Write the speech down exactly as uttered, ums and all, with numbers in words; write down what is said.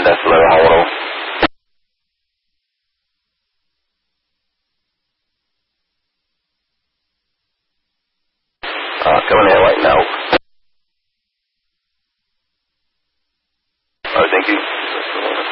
that's the letter hold on. Uh, coming in right now. Alright, thank you.